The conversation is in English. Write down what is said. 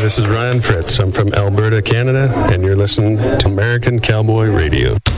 this is Ryan Fritz. I'm from Alberta, Canada, and you're listening to American Cowboy Radio.